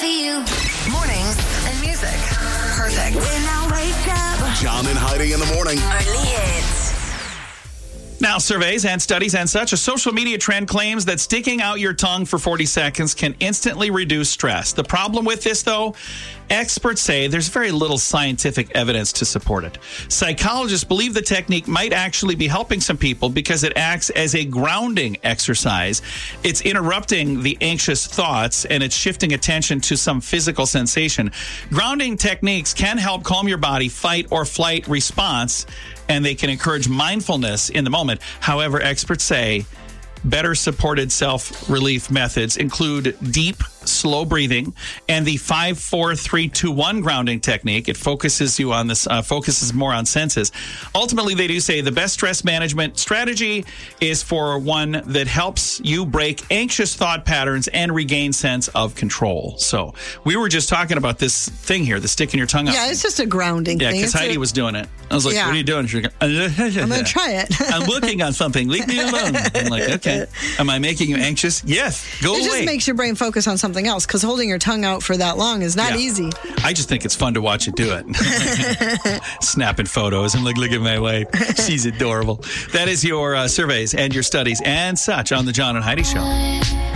you. Mornings and music. Perfect. When I wake up. John and Heidi in the morning. Only hits. Now, surveys and studies and such, a social media trend claims that sticking out your tongue for 40 seconds can instantly reduce stress. The problem with this, though, experts say there's very little scientific evidence to support it. Psychologists believe the technique might actually be helping some people because it acts as a grounding exercise. It's interrupting the anxious thoughts and it's shifting attention to some physical sensation. Grounding techniques can help calm your body, fight or flight response, and they can encourage mindfulness in the moment. However, experts say better supported self-relief methods include deep, slow breathing and the 5-4-3-2-1 grounding technique. It focuses you on this, focuses more on senses. Ultimately, they do say the best stress management strategy is for one that helps you break anxious thought patterns and regain sense of control. So we were just talking about this thing here, the sticking your tongue out. Yeah, it's just a grounding Yeah, thing. because Heidi was doing it. I was like, Yeah. what are you doing? She's like, I'm going to try it. I'm working on something. Leave me alone. I'm like, okay. Am I making you anxious? Yes. Go It away. just makes your brain focus on something else because holding your tongue out for that long is not Yeah. easy. I just think it's fun to watch you do it. Snapping photos and look at my wife. She's adorable. That is your surveys and your studies and such on the John and Heidi Show.